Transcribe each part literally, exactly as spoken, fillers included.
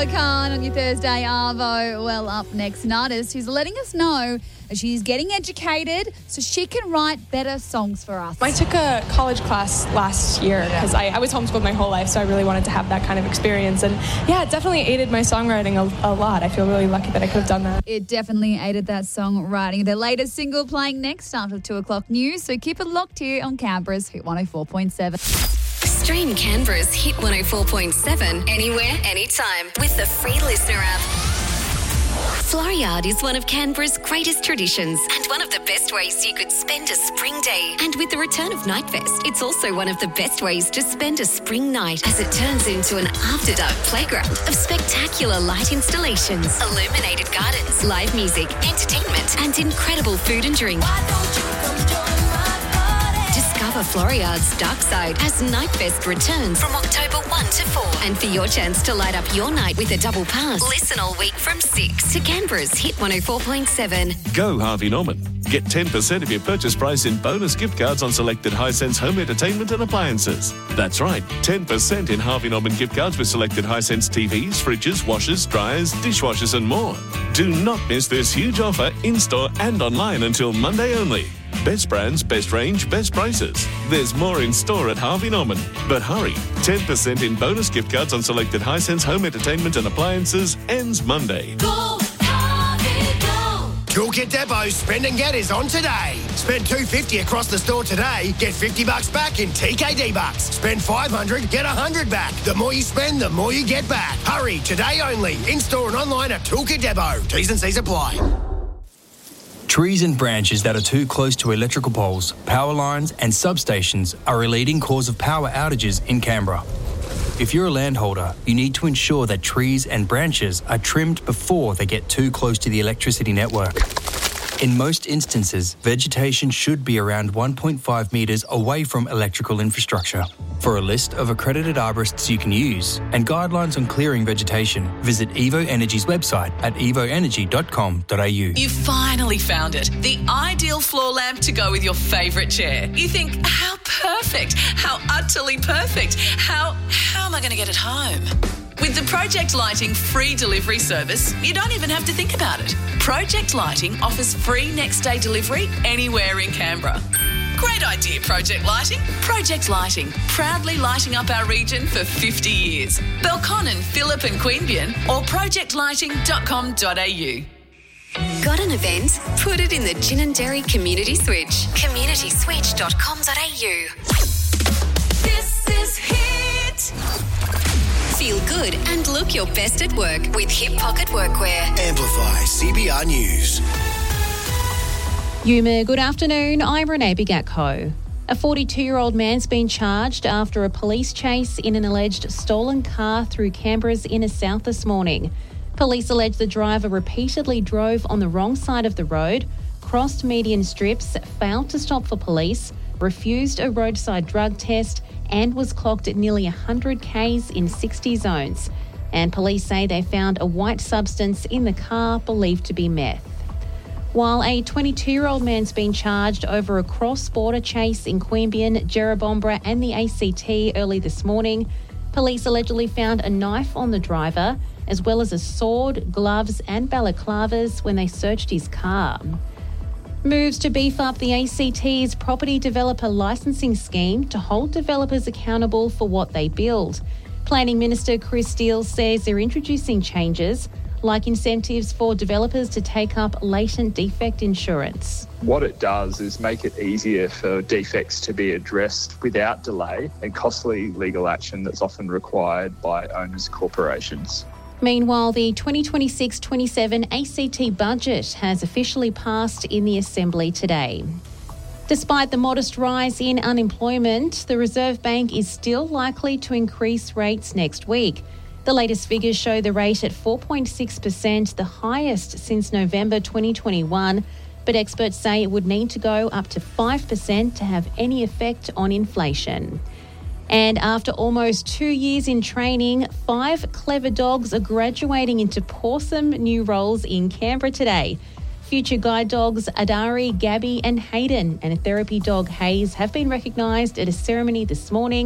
Stella Khan on your Thursday Arvo. Well, up next, an artist who's letting us know that she's getting educated so she can write better songs for us. I took a college class last year because I, I was homeschooled my whole life, so I really wanted to have that kind of experience. And yeah, it definitely aided my songwriting a, a lot. I feel really lucky that I could have done that. It definitely aided that songwriting. Their latest single playing next after two o'clock news, so keep it locked here on Canberra's Hit one oh four point seven. Stream Canberra's Hit one oh four point seven anywhere, anytime with the free Listener app. Floriade is one of Canberra's greatest traditions and one of the best ways you could spend a spring day. And with the return of Nightfest, it's also one of the best ways to spend a spring night as it turns into an after-dark playground of spectacular light installations, illuminated gardens, live music, entertainment, and incredible food and drink. Why don't you come join my party? Discover Floriade's dark side as Nightfest returns from October first to fourth. And for your chance to light up your night with a double pass, listen all week from six to Canberra's Hit one oh four point seven. Go Harvey Norman. Get ten percent of your purchase price in bonus gift cards on selected Hisense home entertainment and appliances. That's right, ten percent in Harvey Norman gift cards with selected Hisense T Vs, fridges, washers, dryers, dishwashers and more. Do not miss this huge offer in-store and online until Monday only. Best brands, best range, best prices. There's more in store at Harvey Norman. But hurry, ten percent in bonus gift cards on selected Hisense home entertainment and appliances ends Monday. Go, Harvey, go! Toolkit Depot's Spend and Get is on today. Spend two hundred fifty dollars across the store today, get fifty bucks back in T K D bucks. Spend five hundred dollars, get one hundred back. The more you spend, the more you get back. Hurry, today only. In-store and online at Toolkit Depot. T's and C's apply. Trees and branches that are too close to electrical poles, power lines and substations are a leading cause of power outages in Canberra. If you're a landholder, you need to ensure that trees and branches are trimmed before they get too close to the electricity network. In most instances, vegetation should be around one point five metres away from electrical infrastructure. For a list of accredited arborists you can use and guidelines on clearing vegetation, visit Evo Energy's website at evo energy dot com dot a u. You finally found it. The ideal floor lamp to go with your favourite chair. You think, how perfect, how utterly perfect, how, how am I going to get it home? With the Project Lighting free delivery service, you don't even have to think about it. Project Lighting offers free next day delivery anywhere in Canberra. Great idea, Project Lighting. Project Lighting, proudly lighting up our region for fifty years. Belconnen, Phillip and Queanbeyan or project lighting dot com dot a u. Got an event? Put it in the Ginninderry Community Switch. community switch dot com dot a u. This is Hit. Feel good and look your best at work with Hip Pocket Workwear. Amplify C B R News. Yuma, good afternoon. I'm Renee Bigatko. A forty-two-year-old man's been charged after a police chase in an alleged stolen car through Canberra's inner south this morning. Police allege the driver repeatedly drove on the wrong side of the road, crossed median strips, failed to stop for police, refused a roadside drug test and was clocked at nearly one hundred kays in sixty zones. And police say they found a white substance in the car believed to be meth. While a twenty-two-year-old man's been charged over a cross-border chase in Queanbeyan, Jerrabomberra and the A C T early this morning, police allegedly found a knife on the driver, as well as a sword, gloves and balaclavas when they searched his car. Moves to beef up the A C T's property developer licensing scheme to hold developers accountable for what they build. Planning Minister Chris Steele says they're introducing changes like incentives for developers to take up latent defect insurance. What it does is make it easier for defects to be addressed without delay and costly legal action that's often required by owners' corporations. Meanwhile, the twenty twenty-six twenty-seven A C T budget has officially passed in the Assembly today. Despite the modest rise in unemployment, the Reserve Bank is still likely to increase rates next week. The latest figures show the rate at four point six percent, the highest since November twenty twenty-one, but experts say it would need to go up to five percent to have any effect on inflation. And after almost two years in training, five clever dogs are graduating into pawsome new roles in Canberra today. Future guide dogs Adari, Gabby and Hayden and a therapy dog Hayes have been recognised at a ceremony this morning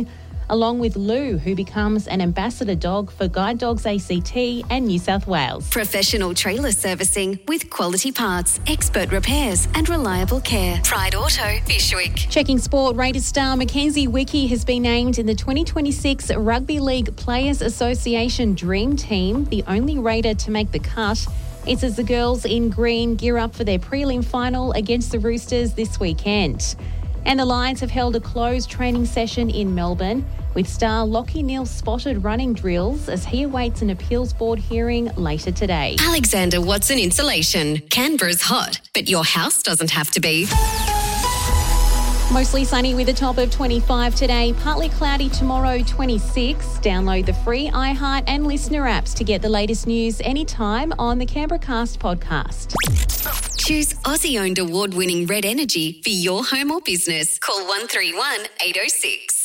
along with Lou, who becomes an ambassador dog for Guide Dogs A C T and New South Wales. Professional trailer servicing with quality parts, expert repairs and reliable care. Pride Auto, Bishwick. Checking sport, Raiders star Mackenzie Wickie has been named in the twenty twenty-six Rugby League Players Association Dream Team, the only Raider to make the cut. It's as the girls in green gear up for their prelim final against the Roosters this weekend. And the Lions have held a closed training session in Melbourne, with star Lachie Neale spotted running drills as he awaits an appeals board hearing later today. Alexander Watson Insulation. Canberra's hot, but your house doesn't have to be. Mostly sunny with a top of twenty-five today, partly cloudy tomorrow, twenty-six. Download the free iHeart and Listener apps to get the latest news anytime on the Canberra Cast podcast. Choose Aussie-owned award-winning Red Energy for your home or business. Call one three one, eight oh six.